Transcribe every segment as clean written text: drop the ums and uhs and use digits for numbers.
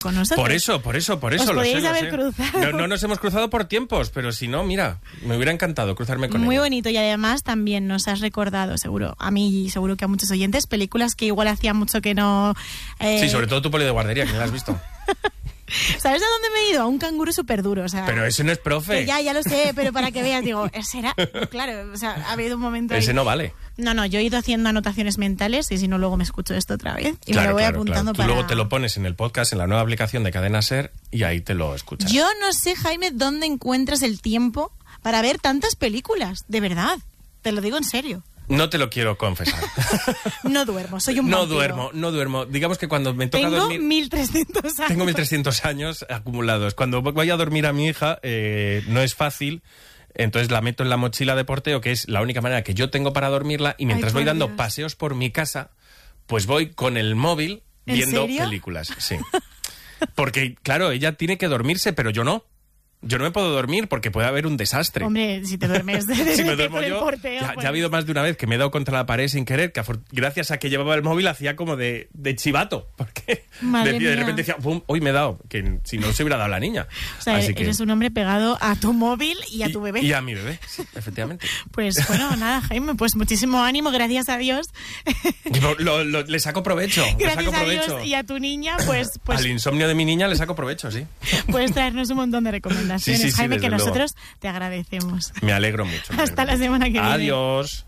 con nosotros. Por eso. Os podíais haber cruzado. No nos hemos cruzado por tiempos, pero si no, mira, me hubiera encantado cruzarme con Muy ella. bonito, y además también nos has recordado, seguro, a mí y seguro que a muchos oyentes, películas que igual hacía mucho que no... Sí, sobre todo tu Poli de guardería, que no la has visto. ¿Sabes a dónde me he ido? A un canguro súper duro, o sea... Pero ese no es profe. Ya lo sé, pero para que veas, digo, ese era... Claro, o sea, ha habido un momento Ese ahí. no vale. No, yo he ido haciendo anotaciones mentales y si no luego me escucho esto otra vez y Claro, me lo voy claro. apuntando Tú para... luego te lo pones en el podcast, en la nueva aplicación de Cadena SER y ahí te lo escuchas. Yo no sé, Jaime, dónde encuentras el tiempo para ver tantas películas, de verdad, te lo digo en serio. No te lo quiero confesar. No duermo, soy un No vampiro. duermo. Digamos que cuando me toca dormir... 1300 años. Tengo 1300 años acumulados. Cuando voy a dormir a mi hija, no es fácil. Entonces la meto en la mochila de porteo, que es la única manera que yo tengo para dormirla. Y mientras voy dando paseos por mi casa, pues voy con el móvil viendo películas. Sí. Porque, claro, ella tiene que dormirse, pero yo no. Yo no me puedo dormir porque puede haber un desastre. Hombre, si te duermes si me duermo yo, porteo, ya ha habido más de una vez que me he dado contra la pared sin querer, que gracias a que llevaba el móvil hacía como de chivato. Porque de repente decía, ¡pum! Hoy me he dado, que si no se hubiera dado la niña. O sea, así eres un hombre pegado a tu móvil y a tu bebé. Y a mi bebé, sí, efectivamente. Pues bueno, nada, Jaime, pues muchísimo ánimo, gracias a Dios. Le saco provecho. Gracias a Dios y a tu niña, pues... Al insomnio de mi niña le saco provecho, sí. Puedes traernos un montón de recomendaciones, sí, Jaime, que luego. nosotros te agradecemos. Me alegro mucho. Hasta la semana que viene. Adiós.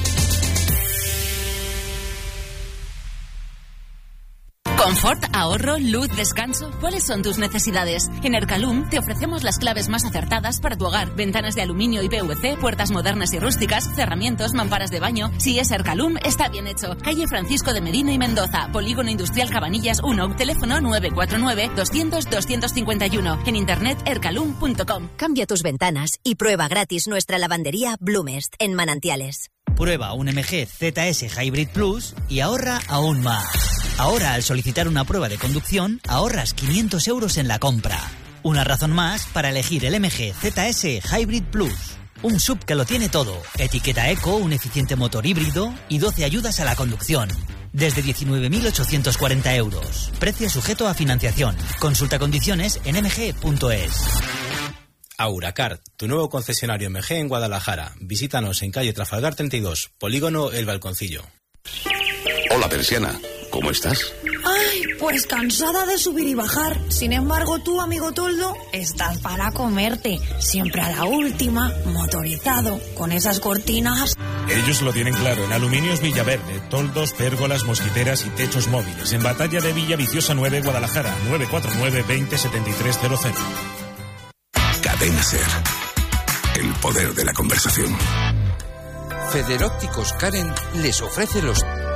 Confort, ahorro, luz, descanso. ¿Cuáles son tus necesidades? En Ercalum te ofrecemos las claves más acertadas para tu hogar. Ventanas de aluminio y PVC, puertas modernas y rústicas, cerramientos, mamparas de baño. Si es Ercalum, está bien hecho. Calle Francisco de Medina y Mendoza, Polígono Industrial Cabanillas 1, teléfono 949-200-251. En internet ercalum.com. Cambia tus ventanas y prueba gratis nuestra lavandería Blumest en Manantiales. Prueba un MG ZS Hybrid Plus y ahorra aún más. Ahora, al solicitar una prueba de conducción, ahorras 500 euros en la compra. Una razón más para elegir el MG ZS Hybrid Plus. Un SUV que lo tiene todo. Etiqueta eco, un eficiente motor híbrido y 12 ayudas a la conducción. Desde 19.840 euros. Precio sujeto a financiación. Consulta condiciones en mg.es. Auracar, tu nuevo concesionario MG en Guadalajara. Visítanos en calle Trafalgar 32, Polígono El Balconcillo. Hola, Persiana. ¿Cómo estás? Ay, pues cansada de subir y bajar. Sin embargo, tú, amigo Toldo, estás para comerte. Siempre a la última, motorizado, con esas cortinas. Ellos lo tienen claro. En Aluminios Villaverde, toldos, pérgolas, mosquiteras y techos móviles. En Batalla de Villaviciosa 9, Guadalajara, 949-207300. Cadena SER. El poder de la conversación. Federópticos Karen les ofrece los